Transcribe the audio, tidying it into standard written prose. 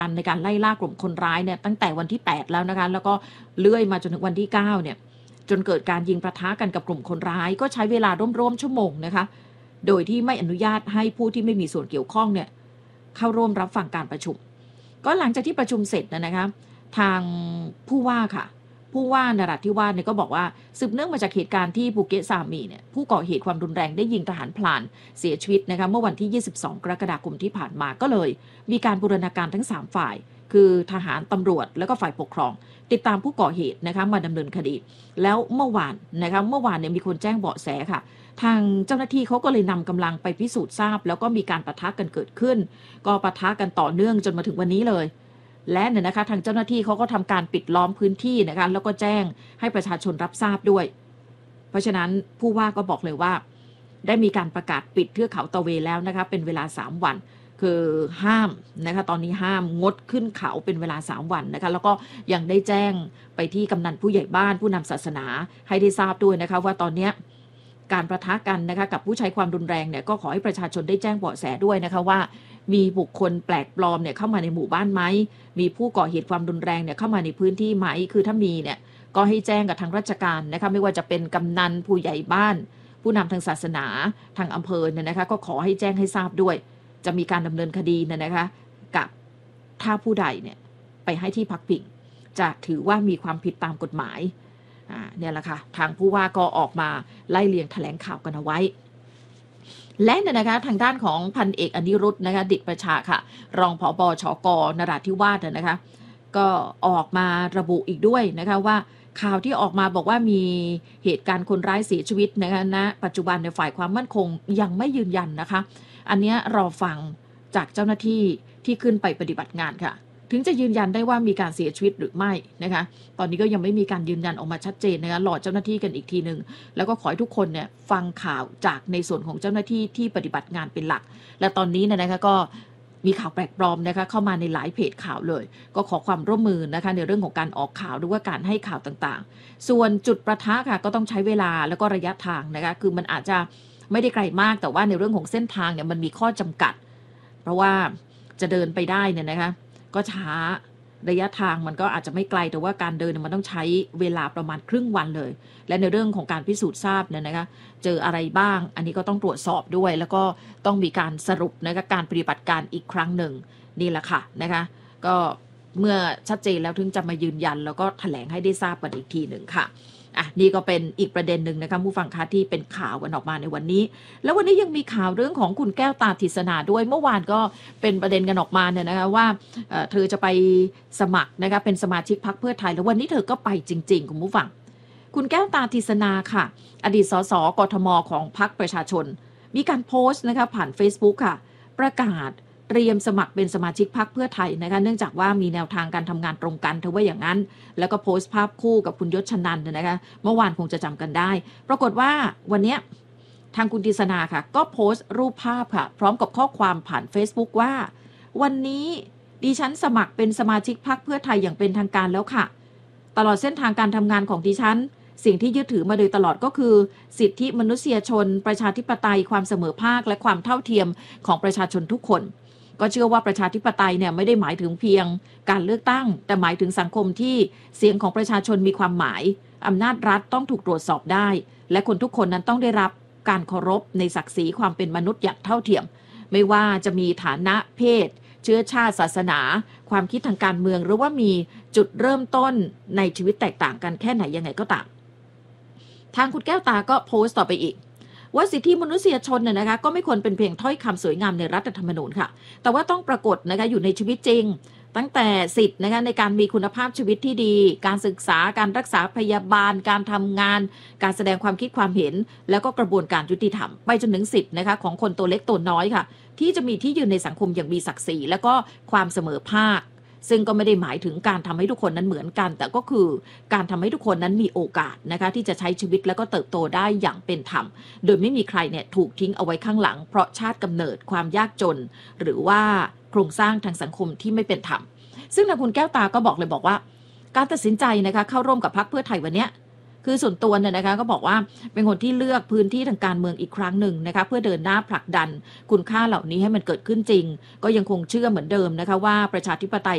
ในการไล่ล่ากลุ่มคนร้ายเนี่ยตั้งแต่วันที่8แล้วนะคะแล้วก็เลื่อยมาจนถึงวันที่9เนี่ยจนเกิดการยิงปะทะกันกับกลุ่มคนร้ายก็ใช้เวลาร่วมชั่วโมงนะคะโดยที่ไม่อนุญาตให้ผู้ที่ไม่มีส่วนเกี่ยวข้องเนี่ยเข้าร่วมรับฟังการประชุมก็หลังจากที่ประชุมเสร็จนะคะทางผู้ว่าค่ะผู้ว่านราธิวาสเนี่ยก็บอกว่าสืบเนื่องมาจากเหตุการณ์ที่ภูเก็ตซามีเนี่ยผู้ก่อเหตุความรุนแรงได้ยิงทหารพลานเสียชีวิตนะคะเมื่อวันที่22กรกฎาคมที่ผ่านมาก็เลยมีการบูรณาการทั้ง3ฝ่ายคือทหารตำรวจแล้วก็ฝ่ายปกครองติดตามผู้ก่อเหตุนะคะมาดำเนินคดีแล้วเมื่อวานเนี่ยมีคนแจ้งเบาะแสค่ะทางเจ้าหน้าที่เขาก็เลยนำกำลังไปพิสูจน์ทราบแล้วก็มีการปะทะกันเกิดขึ้นก็ปะทะกันต่อเนื่องจนมาถึงวันนี้เลยและเนี่ยนะคะทางเจ้าหน้าที่เขาก็ทำการปิดล้อมพื้นที่นะคะแล้วก็แจ้งให้ประชาชนรับทราบด้วยเพราะฉะนั้นผู้ว่าก็บอกเลยว่าได้มีการประกาศปิดเทือกเขาตะเวแล้วนะคะเป็นเวลา3วันคือห้ามนะคะตอนนี้ห้ามงดขึ้นเขาเป็นเวลา3วันนะคะแล้วก็ยังได้แจ้งไปที่กำนันผู้ใหญ่บ้านผู้นำศาสนาให้ได้ทราบด้วยนะคะว่าตอนนี้การประทะกันนะคะกับผู้ใช้ความรุนแรงเนี่ยก็ขอให้ประชาชนได้แจ้งเบาะแสด้วยนะคะว่ามีบุคคลแปลกปลอมเนี่ยเข้ามาในหมู่บ้านไหมมีผู้ก่อเหตุความรุนแรงเนี่ยเข้ามาในพื้นที่ไหมคือถ้ามีเนี่ยก็ให้แจ้งกับทางราชการนะคะไม่ว่าจะเป็นกำนันผู้ใหญ่บ้านผู้นำทางศาสนาทางอำเภอเนี่ยนะคะก็ขอให้แจ้งให้ทราบด้วยจะมีการดำเนินคดีนะคะกับถ้าผู้ใดเนี่ยไปให้ที่พักพิงจะถือว่ามีความผิดตามกฎหมายเนี่ยแหละค่ะทางผู้ว่าก็ออกมาไล่เลียงแถลงข่าวกันเอาไว้และนะคะทางด้านของพันเอกอนิรุตนะคะดิษฐ์ประชาค่ะรองผบ.ชก.นราธิวาสนะคะก็ออกมาระบุอีกด้วยนะคะว่าข่าวที่ออกมาบอกว่ามีเหตุการณ์คนร้ายเสียชีวิตนะคะณปัจจุบันในฝ่ายความมั่นคงยังไม่ยืนยันนะคะอันนี้รอฟังจากเจ้าหน้าที่ที่ขึ้นไปปฏิบัติงานค่ะถึงจะยืนยันได้ว่ามีการเสียชีวิตหรือไม่นะคะตอนนี้ก็ยังไม่มีการยืนยันออกมาชัดเจนนะคะรอเจ้าหน้าที่กันอีกทีนึงแล้วก็ขอให้ทุกคนเนี่ยฟังข่าวจากในส่วนของเจ้าหน้าที่ที่ปฏิบัติงานเป็นหลักและตอนนี้นะคะก็มีข่าวแปลกปลอมนะคะเข้ามาในหลายเพจข่าวเลยก็ขอความร่วมมือนะคะในเรื่องของการออกข่าวหรือว่าการให้ข่าวต่างๆส่วนจุดประทะค่ะก็ต้องใช้เวลาแล้วก็ระยะทางนะคะคือมันอาจจะไม่ได้ไกลมากแต่ว่าในเรื่องของเส้นทางเนี่ยมันมีข้อจำกัดเพราะว่าจะเดินไปได้เนี่ยนะคะก็ช้าระยะทางมันก็อาจจะไม่ไกลแต่ว่าการเดินมันต้องใช้เวลาประมาณครึ่งวันเลยและในเรื่องของการพิสูจน์ทราบเนี่ยนะคะเจออะไรบ้างอันนี้ก็ต้องตรวจสอบด้วยแล้วก็ต้องมีการสรุปนะคะการปฏิบัติการอีกครั้งหนึ่งนี่แหละค่ะนะคะก็เมื่อชัดเจนแล้วถึงจะมายืนยันแล้วก็แถลงให้ได้ทราบกันอีกทีหนึ่งค่ะนี่ก็เป็นอีกประเด็นหนึ่งนะคะผู้ฟังคะที่เป็นข่าวกันออกมาในวันนี้แล้ววันนี้ยังมีข่าวเรื่องของคุณแก้วตาทิศนาด้วยเมื่อวานก็เป็นประเด็นกันออกมาเนี่ยนะคะว่าเธอจะไปสมัครนะคะเป็นสมาชิกพรรคเพื่อไทยแล้ววันนี้เธอก็ไปจริงๆคุณผู้ฟังคุณแก้วตาทิศนาค่ะอดีตสสกทมของพรรคประชาชนมีการโพสต์นะคะผ่าน Facebook ค่ะประกาศเตรียมสมัครเป็นสมาชิกพรรคเพื่อไทยนะคะเนื่องจากว่ามีแนวทางการทำงานตรงกันเธอว่าอย่างนั้นแล้วก็โพสต์ภาพคู่กับคุณยศชนันท์นะคะเมื่อวานคงจะจำกันได้ปรากฏว่าวันนี้ทางคุณทิศนาค่ะก็โพสต์รูปภาพค่ะพร้อมกับข้อความผ่าน Facebook ว่าวันนี้ดิฉันสมัครเป็นสมาชิกพรรคเพื่อไทยอย่างเป็นทางการแล้วค่ะตลอดเส้นทางการทำงานของดิฉันสิ่งที่ยึดถือมาโดยตลอดก็คือสิทธิมนุษยชนประชาธิปไตยความเสมอภาคและความเท่าเทียมของประชาชนทุกคนก็เชื่อว่าประชาธิปไตยเนี่ยไม่ได้หมายถึงเพียงการเลือกตั้งแต่หมายถึงสังคมที่เสียงของประชาชนมีความหมายอำนาจรัฐต้องถูกตรวจสอบได้และคนทุกคนนั้นต้องได้รับการเคารพในศักดิ์ศรีความเป็นมนุษย์อย่างเท่าเทียมไม่ว่าจะมีฐานะเพศเชื้อชาติศาสนาความคิดทางการเมืองหรือว่ามีจุดเริ่มต้นในชีวิตแตกต่างกันแค่ไหนยังไงก็ตามทางคุณแก้วตาก็โพสต์ต่อไปอีกว่าสิทธิมนุษยชนเนี่ยนะคะก็ไม่ควรเป็นเพียงถ้อยคำสวยงามในรัฐธรรมนูญค่ะแต่ว่าต้องปรากฏนะคะอยู่ในชีวิตจริงตั้งแต่สิทธินะคะในการมีคุณภาพชีวิตที่ดีการศึกษาการรักษาพยาบาลการทำงานการแสดงความคิดความเห็นแล้วก็กระบวนการยุติธรรมไปจนถึงสิทธินะคะของคนตัวเล็กตัวน้อยค่ะที่จะมีที่ยืนในสังคมอย่างมีศักดิ์ศรีและก็ความเสมอภาคซึ่งก็ไม่ได้หมายถึงการทำให้ทุกคนนั้นเหมือนกันแต่ก็คือการทำให้ทุกคนนั้นมีโอกาสนะคะที่จะใช้ชีวิตแล้วก็เติบโตได้อย่างเป็นธรรมโดยไม่มีใครเนี่ยถูกทิ้งเอาไว้ข้างหลังเพราะชาติกำเนิดความยากจนหรือว่าโครงสร้างทางสังคมที่ไม่เป็นธรรมซึ่งนายคุณแก้วตาก็บอกเลยบอกว่าการตัดสินใจนะคะเข้าร่วมกับพรรคเพื่อไทยวันนี้คือส่วนตัวเนี่ยนะคะก็บอกว่าเป็นคนที่เลือกพื้นที่ทางการเมืองอีกครั้งหนึ่งนะคะเพื่อเดินหน้าผลักดันคุณค่าเหล่านี้ให้มันเกิดขึ้นจริงก็ยังคงเชื่อเหมือนเดิมนะคะว่าประชาธิปไตย